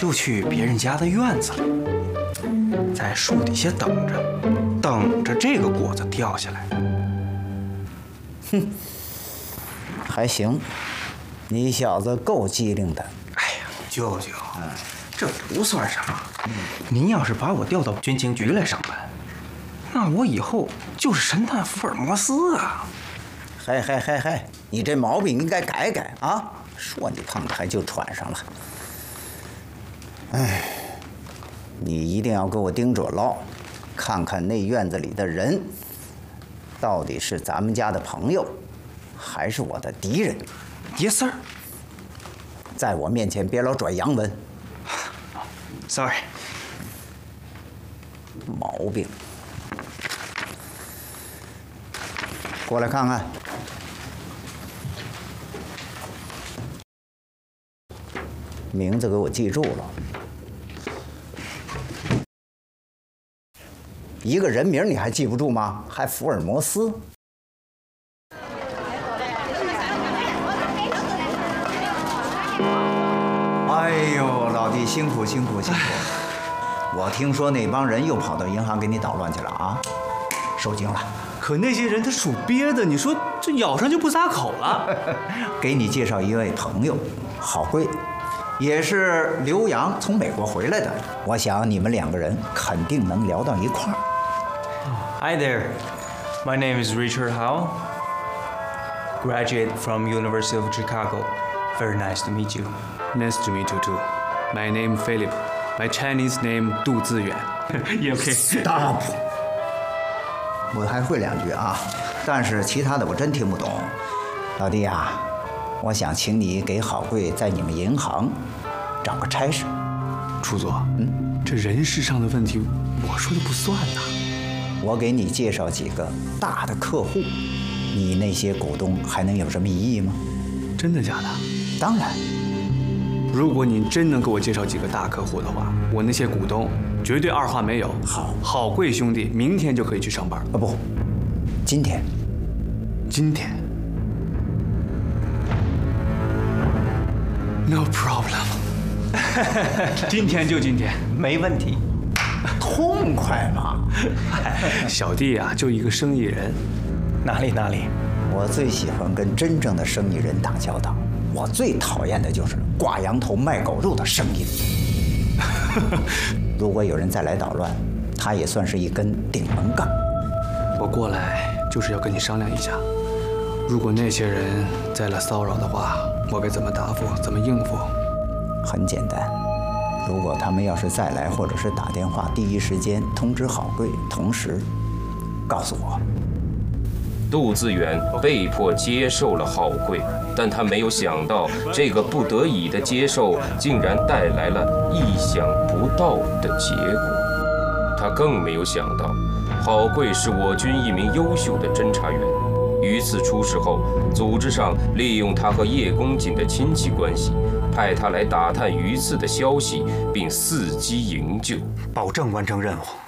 就去别人家的院子里，在树底下等着这个果子掉下来。 哼，还行，你小子够机灵的。 哎呀，舅舅，这不算啥。您要是把我调到军情局来上班，那我以后就是神探福尔摩斯啊！ 嗨，你这毛病应该改改啊！说你碰台就喘上了。哎，你一定要给我盯准喽，看看那院子里的人，到底是咱们家的朋友，还是我的敌人 ？Yes, sir。 在我面前别老转洋文。 Sorry。 毛病。过来看看。名字给我记住了。一个人名你还记不住吗？还福尔摩斯？哎呦，老弟辛苦。我听说那帮人又跑到银行给你捣乱去了啊，受惊了。 可那些人他属鳖的，你说这咬上就不撒口了。 给你介绍一位朋友，郝贵，也是留洋从美国回来的。我想你们两个人肯定能聊到一块儿。 Hi there, my name is Richard Howell, graduate from University of Chicago. Very nice to meet you. Nice to meet you too. My name Philip. My Chinese name 杜志远。也 OK. Stop. 我还会2句啊，但是其他的我真听不懂。老弟啊，我想请你给郝贵在你们银行找个差事。 楚佐，这人事上的问题我说的不算呐。 我给你介绍几个大的客户，你那些股东还能有什么异议吗？ 真的假的？ 当然。 如果你真能给我介绍几个大客户的话，我那些股东绝对二话没有。 好， 郝贵兄弟明天就可以去上班。 啊不，今天。 今天 ？No problem 。今天就今天， 没问题。 痛快嘛！ 小弟啊，就一个生意人。 哪里？ 我最喜欢跟真正的生意人打交道。我最讨厌的就是挂羊头卖狗肉的生意人。如果有人再来捣乱，他也算是一根顶门杠。 我过来就是要跟你商量一下，如果那些人再来骚扰的话，我该怎么答复，怎么应付？ 很简单，如果他们要是再来，或者是打电话，第一时间通知郝贵，同时告诉我。 杜志远被迫接受了郝贵，但他没有想到，这个不得已的接受，竟然带来了意想不到的结果。他更没有想到，郝贵是我军一名优秀的侦查员。榆次出事后，组织上利用他和叶公瑾的亲戚关系，派他来打探榆次的消息，并伺机营救， 保证完成任务。